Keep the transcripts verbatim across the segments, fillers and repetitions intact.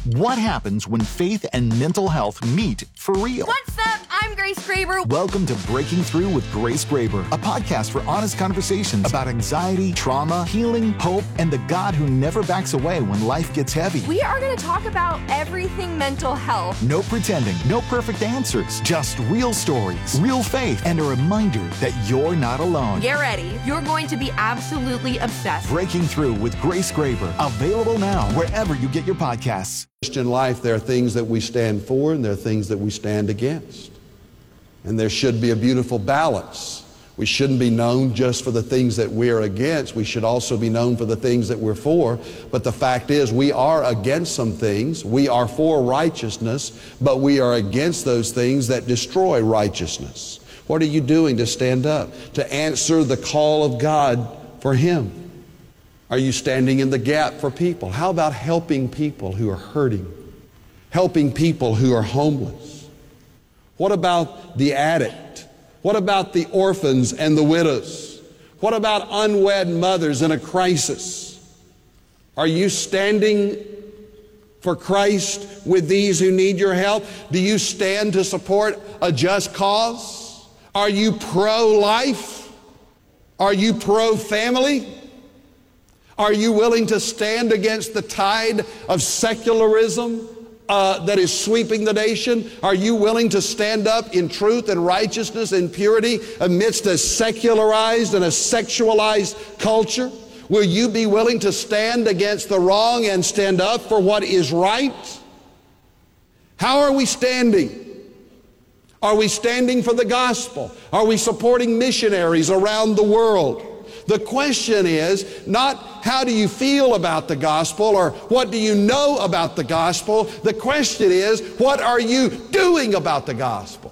What happens when faith and mental health meet for real? What's up? I'm Grace Graber. Welcome to Breaking Through with Grace Graber, a podcast for honest conversations about anxiety, trauma, healing, hope, and the God who never backs away when life gets heavy. We are going to talk about everything mental health. No pretending, no perfect answers, just real stories, real faith, and a reminder that you're not alone. Get ready. You're going to be absolutely obsessed. Breaking Through with Grace Graber, available now wherever you get your podcasts. Christian life, there are things that we stand for and there are things that we stand against. And there should be a beautiful balance. We shouldn't be known just for the things that we're against. We should also be known for the things that we're for. But the fact is, we are against some things. We are for righteousness, but we are against those things that destroy righteousness. What are you doing to stand up, to answer the call of God for Him? Are you standing in the gap for people? How about helping people who are hurting? Helping people who are homeless? What about the addict? What about the orphans and the widows? What about unwed mothers in a crisis? Are you standing for Christ with these who need your help? Do you stand to support a just cause? Are you pro-life? Are you pro-family? Are you willing to stand against the tide of secularism uh, that is sweeping the nation? Are you willing to stand up in truth and righteousness and purity amidst a secularized and a sexualized culture? Will you be willing to stand against the wrong and stand up for what is right? How are we standing? Are we standing for the gospel? Are we supporting missionaries around the world? The question is not how do you feel about the gospel or what do you know about the gospel. The question is, what are you doing about the gospel?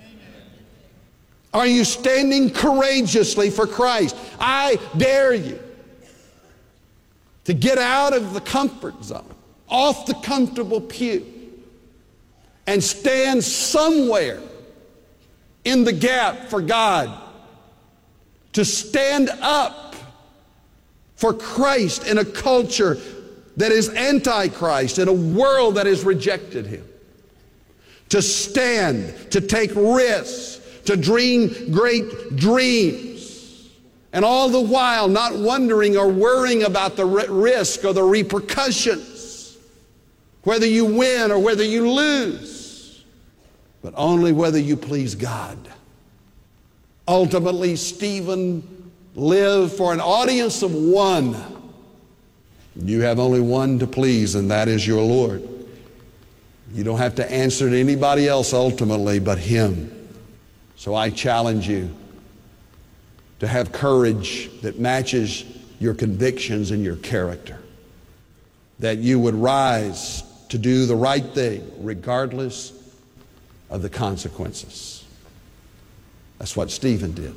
Are you standing courageously for Christ? I dare you to get out of the comfort zone, off the comfortable pew, and stand somewhere in the gap for God. To stand up for Christ in a culture that is anti-Christ, in a world that has rejected Him. To stand, to take risks, to dream great dreams. And all the while not wondering or worrying about the risk or the repercussions, whether you win or whether you lose, but only whether you please God. Ultimately, Stephen lived for an audience of one. You have only one to please, and that is your Lord. You don't have to answer to anybody else ultimately but Him. So I challenge you to have courage that matches your convictions and your character. That you would rise to do the right thing regardless of the consequences. That's what Stephen did.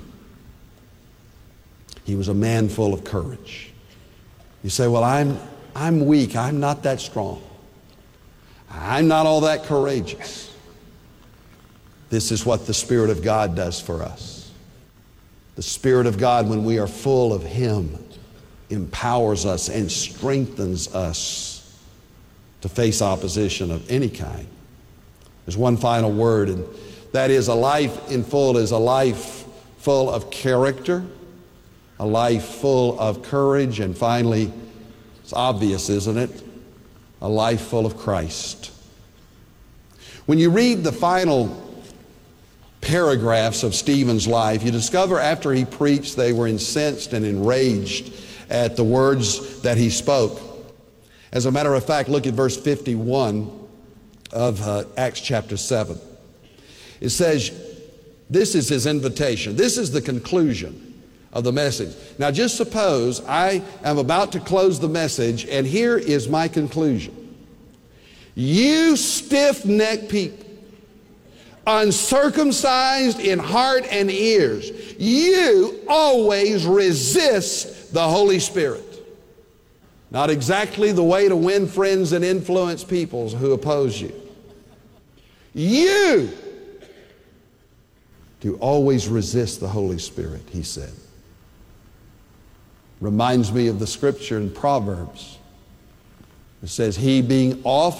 He was a man full of courage. You say, well, I'm, I'm weak. I'm not that strong. I'm not all that courageous. This is what the Spirit of God does for us. The Spirit of God, when we are full of Him, empowers us and strengthens us to face opposition of any kind. There's one final word, and that is, a life in full is a life full of character, a life full of courage, and finally, it's obvious, isn't it? A life full of Christ. When you read the final paragraphs of Stephen's life, you discover after he preached, they were incensed and enraged at the words that he spoke. As a matter of fact, look at verse fifty-one of uh, Acts chapter seven. It says, this is his invitation. This is the conclusion of the message. Now just suppose I am about to close the message, and here is my conclusion. You stiff-necked people, uncircumcised in heart and ears, you always resist the Holy Spirit. Not exactly the way to win friends and influence people who oppose you. You do always resist the Holy Spirit, he said. Reminds me of the scripture in Proverbs. It says, he being often